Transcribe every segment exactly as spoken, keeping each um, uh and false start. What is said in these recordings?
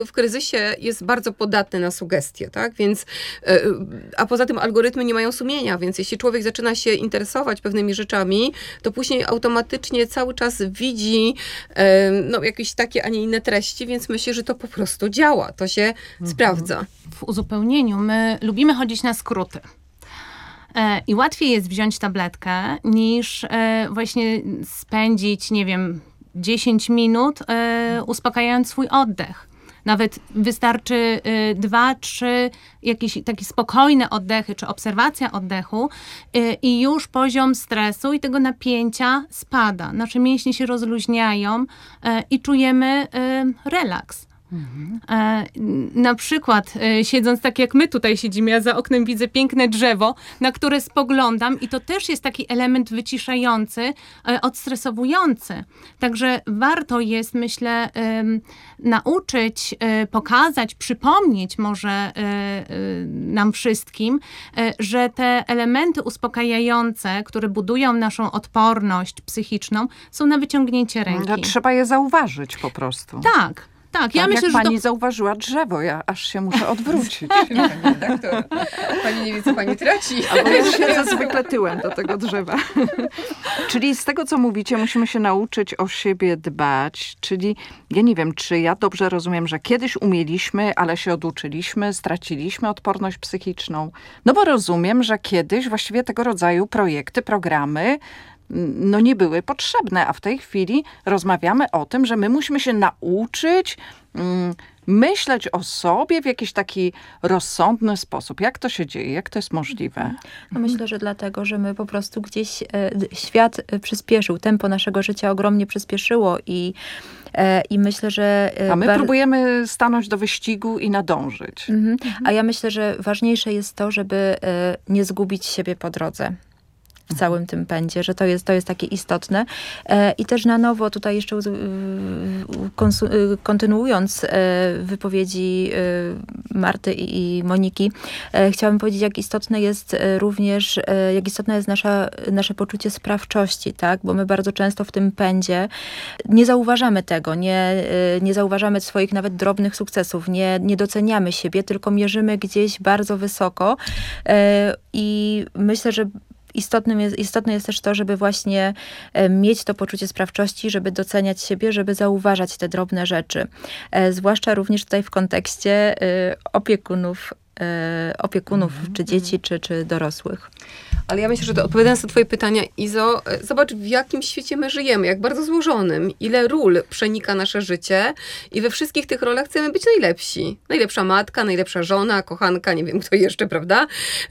w kryzysie jest bardzo podatny na sugestie, tak? Więc, a poza tym algorytmy nie mają sumienia, więc jeśli człowiek zaczyna się interesować pewnymi rzeczami, to później automatycznie cały czas widzi no, jakieś takie, a nie inne treści, więc myślę, że to po prostu działa, to się mhm. sprawdza. W uzupełnieniu my lubimy chodzić na skróty. I łatwiej jest wziąć tabletkę, niż właśnie spędzić, nie wiem, dziesięć minut uspokajając swój oddech. Nawet wystarczy y, dwa, trzy jakieś takie spokojne oddechy, czy obserwacja oddechu y, i już poziom stresu i tego napięcia spada. Nasze mięśnie się rozluźniają y, i czujemy y, relaks. Mhm. E, na przykład e, siedząc tak jak my tutaj siedzimy, ja za oknem widzę piękne drzewo, na które spoglądam i to też jest taki element wyciszający, e, odstresowujący. Także warto jest, myślę, e, nauczyć, e, pokazać, przypomnieć może e, e, nam wszystkim, e, że te elementy uspokajające, które budują naszą odporność psychiczną, są na wyciągnięcie ręki. No, trzeba je zauważyć po prostu. Tak. Tak, ja tak myślę, jak że pani to... zauważyła drzewo, ja aż się muszę odwrócić. Pani redaktor, pani nie wie, co pani traci. Albo ja siedzę zwykle tyłem do tego drzewa. Czyli z tego, co mówicie, musimy się nauczyć o siebie dbać. Czyli ja nie wiem, czy ja dobrze rozumiem, że kiedyś umieliśmy, ale się oduczyliśmy, straciliśmy odporność psychiczną. No bo rozumiem, że kiedyś właściwie tego rodzaju projekty, programy no nie były potrzebne, a w tej chwili rozmawiamy o tym, że my musimy się nauczyć mm, myśleć o sobie w jakiś taki rozsądny sposób. Jak to się dzieje? Jak to jest możliwe? No myślę, że dlatego, że my po prostu gdzieś e, świat przyspieszył, tempo naszego życia ogromnie przyspieszyło i I myślę, że... A my bar... próbujemy stanąć do wyścigu i nadążyć. Mhm. A ja myślę, że ważniejsze jest to, żeby nie zgubić siebie po drodze. W całym tym pędzie, że to jest, to jest takie istotne. E, I też na nowo tutaj jeszcze uz, konsu, kontynuując e, wypowiedzi e, Marty i, i Moniki, e, chciałabym powiedzieć, jak istotne jest e, również, e, jak istotne jest nasza, nasze poczucie sprawczości, tak? Bo my bardzo często w tym pędzie nie zauważamy tego, nie, e, nie zauważamy swoich nawet drobnych sukcesów, nie, nie doceniamy siebie, tylko mierzymy gdzieś bardzo wysoko e, i myślę, że Istotnym jest, istotne jest też to, żeby właśnie e, mieć to poczucie sprawczości, żeby doceniać siebie, żeby zauważać te drobne rzeczy. E, zwłaszcza również tutaj w kontekście e, opiekunów, e, opiekunów mm-hmm. czy dzieci, czy, czy dorosłych. Ale ja myślę, że to, odpowiadając na twoje pytania, Izo, zobacz, w jakim świecie my żyjemy, jak bardzo złożonym, ile ról przenika nasze życie i we wszystkich tych rolach chcemy być najlepsi. Najlepsza matka, najlepsza żona, kochanka, nie wiem kto jeszcze, prawda?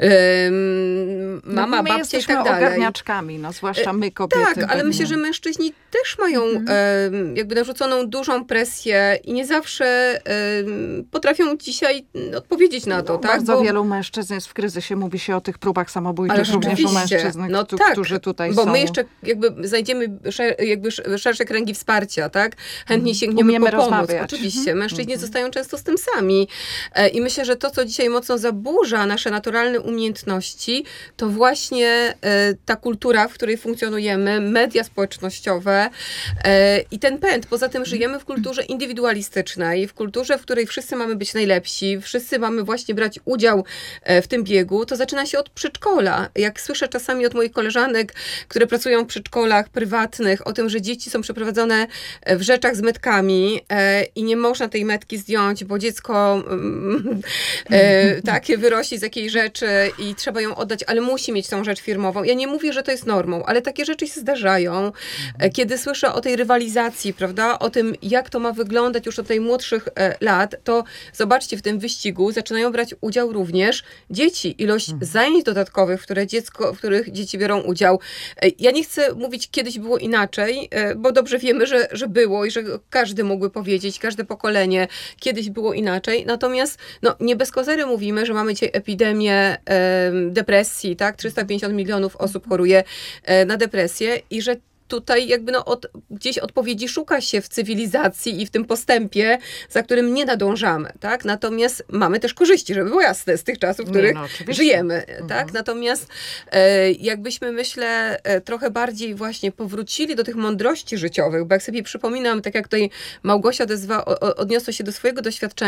Ym, mama, no, my babcia i tak dalej. ogarniaczkami, no zwłaszcza my kobiety. Tak, ale pewnie. myślę, że mężczyźni też mają mm. jakby narzuconą dużą presję i nie zawsze ym, potrafią dzisiaj odpowiedzieć na to, no, tak? Bardzo Bo... wielu mężczyzn jest w kryzysie, mówi się o tych próbach samobójczych, również u mężczyzn, no którzy tak, którzy tutaj bo są. my jeszcze jakby znajdziemy szer, jakby szersze kręgi wsparcia, tak? Chętnie sięgniemy Umiemy po pomoc. rozmawiać. Oczywiście. Mężczyźni mm-hmm. zostają często z tym sami. E, I myślę, że to, co dzisiaj mocno zaburza nasze naturalne umiejętności, to właśnie e, ta kultura, w której funkcjonujemy, media społecznościowe e, i ten pęd. Poza tym żyjemy w kulturze indywidualistycznej, w kulturze, w której wszyscy mamy być najlepsi, wszyscy mamy właśnie brać udział e, w tym biegu. To zaczyna się od przedszkola. Jak słyszę czasami od moich koleżanek, które pracują w przedszkolach prywatnych, o tym, że dzieci są przeprowadzone w rzeczach z metkami e, i nie można tej metki zdjąć, bo dziecko e, takie wyrości z jakiejś rzeczy i trzeba ją oddać, ale musi mieć tą rzecz firmową. Ja nie mówię, że to jest normą, ale takie rzeczy się zdarzają. E, kiedy słyszę o tej rywalizacji, prawda, o tym, jak to ma wyglądać już od najmłodszych e, lat, to zobaczcie, w tym wyścigu zaczynają brać udział również dzieci. Ilość zajęć dodatkowych, w które dziecko, w których dzieci biorą udział. Ja nie chcę mówić, kiedyś było inaczej, bo dobrze wiemy, że, że było i że każdy mógłby powiedzieć, każde pokolenie kiedyś było inaczej. Natomiast no, nie bez kozery mówimy, że mamy dzisiaj epidemię e, depresji, tak? trzysta pięćdziesiąt milionów osób choruje e, na depresję i że tutaj jakby no od, gdzieś odpowiedzi szuka się w cywilizacji i w tym postępie, za którym nie nadążamy, tak? Natomiast mamy też korzyści, żeby było jasne, z tych czasów, w których no, żyjemy, mhm. tak? Natomiast e, jakbyśmy, myślę, e, trochę bardziej właśnie powrócili do tych mądrości życiowych, bo jak sobie przypominam, tak jak tutaj Małgosia odezwa, o, odniosła się do swojego doświadczenia,